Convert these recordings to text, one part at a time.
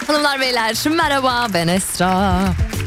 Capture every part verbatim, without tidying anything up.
Hanımlar beyler merhaba, ben Esra.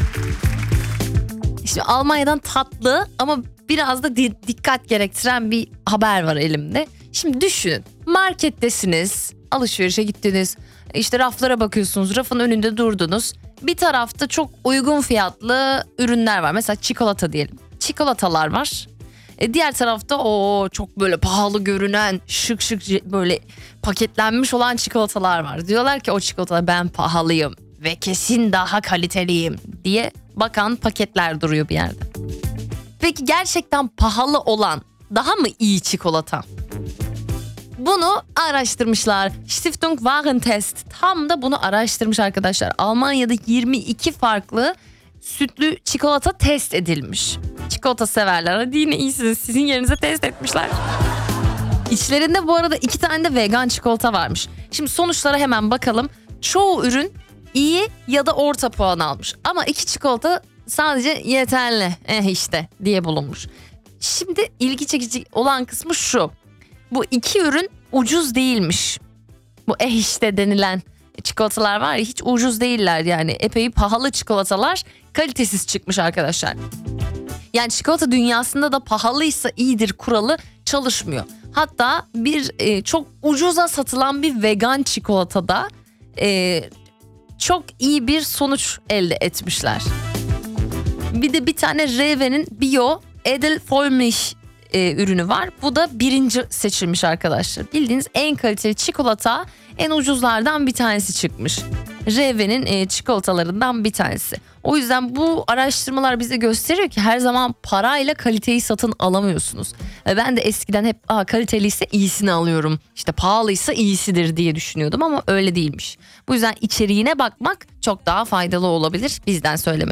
Şimdi Almanya'dan tatlı ama biraz da di- dikkat gerektiren bir haber var elimde. Şimdi düşünün, markettesiniz, alışverişe gittiniz, işte raflara bakıyorsunuz, rafın önünde durdunuz. Bir tarafta çok uygun fiyatlı ürünler var, mesela çikolata diyelim. Çikolatalar var. E diğer tarafta o çok böyle pahalı görünen, şık şık böyle paketlenmiş olan çikolatalar var. Diyorlar ki o çikolatalar, ben pahalıyım ve kesin daha kaliteliyim diye bakan paketler duruyor bir yerde. Peki gerçekten pahalı olan daha mı iyi çikolata? Bunu araştırmışlar. Stiftung Warentest tam da bunu araştırmış arkadaşlar. Almanya'da yirmi iki farklı sütlü çikolata test edilmiş. Çikolata severler, hadi yine iyisiniz, sizin yerinize test etmişler. İçlerinde bu arada iki tane de vegan çikolata varmış. Şimdi sonuçlara hemen bakalım. Çoğu ürün iyi ya da orta puan almış. Ama iki çikolata sadece yeterli eh işte diye bulunmuş. Şimdi ilgi çekici olan kısmı şu. Bu iki ürün ucuz değilmiş. Bu eh işte denilen çikolatalar var ya, hiç ucuz değiller yani. Epey pahalı çikolatalar, kalitesiz çıkmış arkadaşlar. Yani çikolata dünyasında da pahalıysa iyidir kuralı çalışmıyor. Hatta bir e, çok ucuza satılan bir vegan çikolatada e, çok iyi bir sonuç elde etmişler. Bir de bir tane Rewe'nin Bio Edel Vollmilch e, ürünü var. Bu da birinci seçilmiş arkadaşlar. Bildiğiniz en kaliteli çikolata, en ucuzlardan bir tanesi çıkmış. Rewe'nin e, çikolatalarından bir tanesi. O yüzden bu araştırmalar bize gösteriyor ki her zaman parayla kaliteyi satın alamıyorsunuz. E, ben de eskiden hep Aa, kaliteliyse iyisini alıyorum, İşte pahalıysa iyisidir diye düşünüyordum ama öyle değilmiş. Bu yüzden içeriğine bakmak çok daha faydalı olabilir, bizden söyleme.